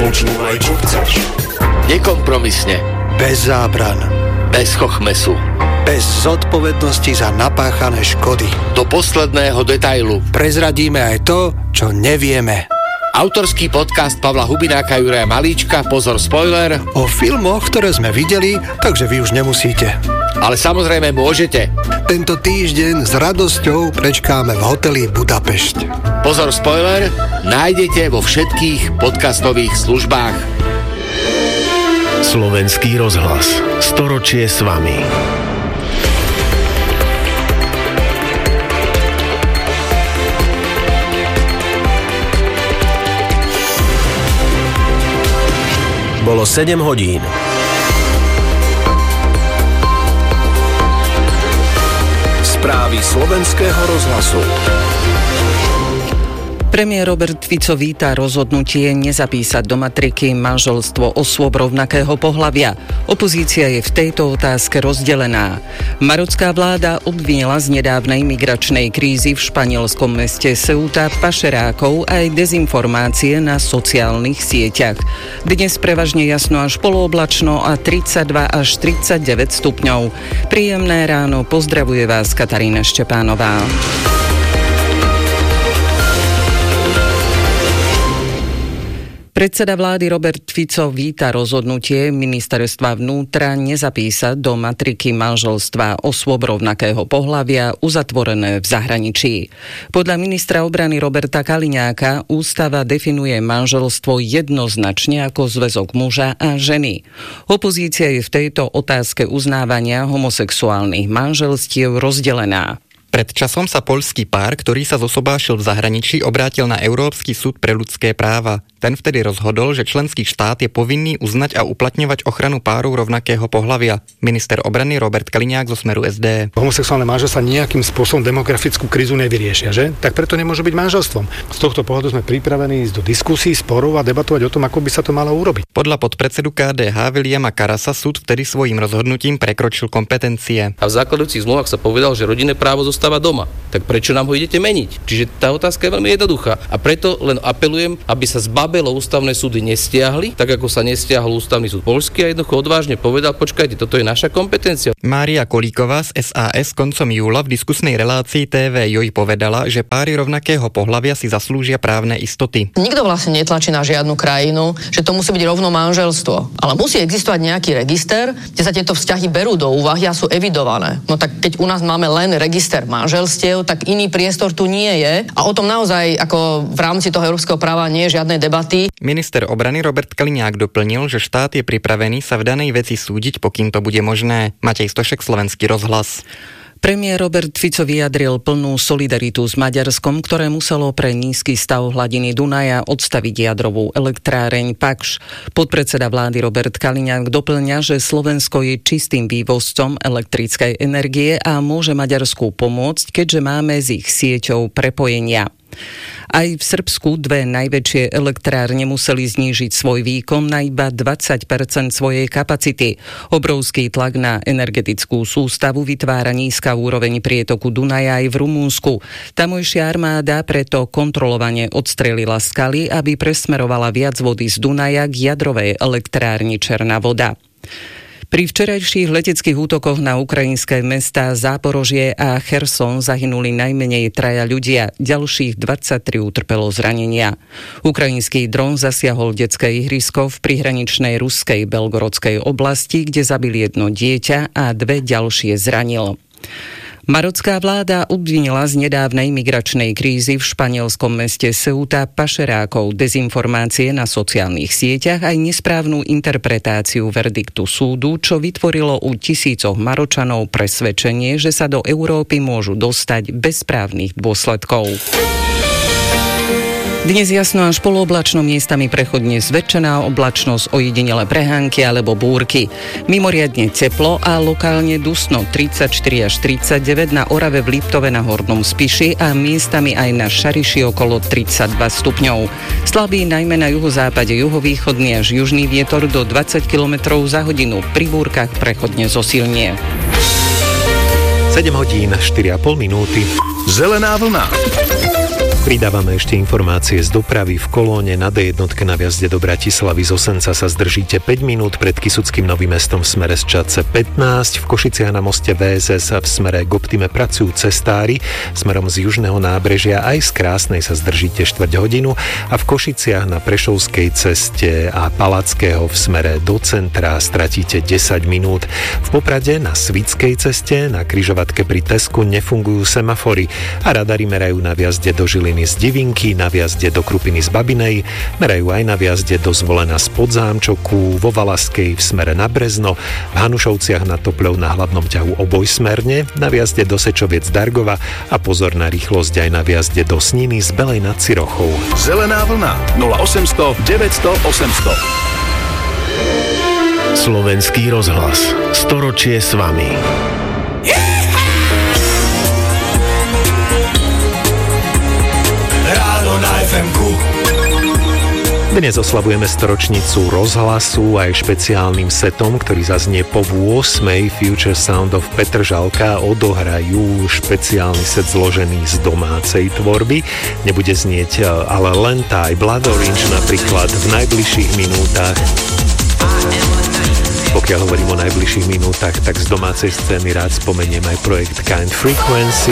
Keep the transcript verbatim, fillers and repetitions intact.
Počúvaj, čo chceš. Nekompromisne. Bez zábran. Bez chochmesu. Bez zodpovednosti za napáchané škody. Do posledného detailu. Prezradíme aj to, čo nevieme. Autorský podcast Pavla Hubináka, Juraja Malíčka, pozor spoiler. O filmoch, ktoré sme videli, takže vy už nemusíte. Ale samozrejme môžete. Tento týždeň s radosťou prečkáme v hoteli Budapešť. Pozor spoiler nájdete vo všetkých podcastových službách. Slovenský rozhlas. Storočie s vami. Bolo sedem hodín. Správy slovenského rozhlasu. Premiér Robert Fico víta rozhodnutie nezapísať do matriky manželstvo osôb rovnakého pohlavia. Opozícia je v tejto otázke rozdelená. Marocká vláda obvinila z nedávnej migračnej krízy v španielskom meste Ceuta pašerákov aj dezinformácie na sociálnych sieťach. Dnes prevažne jasno až polooblačno a tridsaťdva až tridsaťdeväť stupňov. Príjemné ráno, pozdravuje vás Katarína Štepánová. Predseda vlády Robert Fico víta rozhodnutie ministerstva vnútra nezapísať do matriky manželstva osôb rovnakého pohlavia uzatvorené v zahraničí. Podľa ministra obrany Roberta Kaliňáka ústava definuje manželstvo jednoznačne ako zväzok muža a ženy. Opozícia je v tejto otázke uznávania homosexuálnych manželstiev rozdelená. Pred časom sa poľský pár, ktorý sa zosobášil v zahraničí, obrátil na Európsky súd pre ľudské práva. Ten vtedy rozhodol, že členský štát je povinný uznať a uplatňovať ochranu párov rovnakého pohlavia. Minister obrany Robert Kaliňák zo Smeru es dé. Homosexuálne manželstva nejakým spôsobom demografickú krízu nevyriešia, že? Tak preto nemôže byť manželstvom. Z tohto pohľadu sme pripravení ísť do diskusí, sporov a debatovať o tom, ako by sa to malo urobiť. Podľa podpredsedu ká dé há Viliama Karasa súd vtedy svojím rozhodnutím prekročil kompetencie. A v základujúcich zmluvách sa povedal, že rodinné právo zostáva doma. Tak prečo nám ho idete meniť? Čiže tá otázka je veľmi jednoduchá. A preto len apelujem, aby sa zbabelo ústavné súdy nestiahli, tak ako sa nestiahol ústavný súd poľský a jednoducho odvážne povedal, počkajte, toto je naša kompetencia. Mária Kolíková z es a es koncom júla v diskusnej relácii té vé Joj povedala, že páry rovnakého pohlavia si zaslúžia právne istoty. Nikto vlastne netlačí na žiadnu krajinu, že to musí byť rovno manželstvo. Ale musí existovať nejaký register, kde sa tieto vzťahy berú do úvahy a sú evidované. No tak keď u nás máme len register manželstiev, tak iný priestor tu nie je a o tom naozaj ako v rámci toho európskeho práva nie je žiadnej debaty. Minister obrany Robert Kaliňák doplnil, že štát je pripravený sa v danej veci súdiť, pokým to bude možné. Matej Stošek, Slovenský rozhlas. Premiér Robert Fico vyjadril plnú solidaritu s Maďarskom, ktoré muselo pre nízky stav hladiny Dunaja odstaviť jadrovú elektráreň Pakš. Podpredseda vlády Robert Kaliňák doplňa, že Slovensko je čistým vývozcom elektrickej energie a môže Maďarsku pomôcť, keďže máme s ich sieťou prepojenia. Aj v Srbsku dve najväčšie elektrárne museli znížiť svoj výkon na iba dvadsať percent svojej kapacity. Obrovský tlak na energetickú sústavu vytvára nízka úroveň prietoku Dunaja aj v Rumunsku. Tamojšia armáda preto kontrolovane odstrelila skaly, aby presmerovala viac vody z Dunaja k jadrovej elektrárni Černá Voda. Pri včerajších leteckých útokoch na ukrajinské mestá Záporožie a Cherson zahynuli najmenej traja ľudia, ďalších dvadsaťtri utrpelo zranenia. Ukrajinský dron zasiahol detské ihrisko v prihraničnej ruskej Belgorodskej oblasti, kde zabil jedno dieťa a dve ďalšie zranil. Marocká vláda obvinila z nedávnej migračnej krízy v španielskom meste Ceuta pašerákov, dezinformácie na sociálnych sieťach aj nesprávnu interpretáciu verdiktu súdu, čo vytvorilo u tisícoch Maročanov presvedčenie, že sa do Európy môžu dostať bez právnych dôsledkov. Dnes jasno až polooblačno, miestami prechodne zväčšená oblačnosť, ojedinele prehánky alebo búrky. Mimoriadne teplo a lokálne dusno tridsaťštyri až tridsaťdeväť, na Orave v Liptove na Hornom Spiši a miestami aj na Šariši okolo tridsaťdva stupňov. Slabý najmä na juhozápade, juhovýchodný až južný vietor do dvadsať kilometrov za hodinu, pri búrkach prechodne zosilnie. sedem hodín štyri a pol minúty. Zelená vlna. Pridávame ešte informácie z dopravy. V kolóne na dé jedna na vjazde do Bratislavy z Osenca sa zdržíte päť minút, pred Kysuckým Novým Mestom v smere z Čadce pätnásť, v Košiciach na moste vé es es v smere k Optime pracujú cestári, smerom z južného nábrežia aj z Krásnej sa zdržíte štvrť hodinu a v Košiciach na Prešovskej ceste a Palackého v smere do centra stratíte desať minút. V Poprade na Svitskej ceste na križovatke pri Tesku nefungujú semafory a radary merajú na vjazde do Žiliny z Divinky, na vjazde do Krupiny z Babinej, merajú aj na vjazde do Zvolena z Podzámčoku, vo Valaskej v smere na Brezno, v Hanušovciach nad Topľou na hlavnom ťahu obojsmerne, na vjazde do Sečoviec Dargova a pozor na rýchlosť aj na vjazde do Sniny z Belej nad Cirochou. Zelená vlna nula osemsto deväťsto osemsto. Slovenský rozhlas. Storočie s vami. Dnes oslavujeme storočnicu rozhlasu aj špeciálnym setom, ktorý zaznie po ôsmej. Future Sound of Petržalka odohrajú špeciálny set zložený z domácej tvorby. Nebude znieť ale len tá, aj Blood Orange napríklad v najbližších minútach. Pokiaľ hovorím o najbližších minútach, tak z domácej scény rád spomeniem aj projekt Kind Frequency.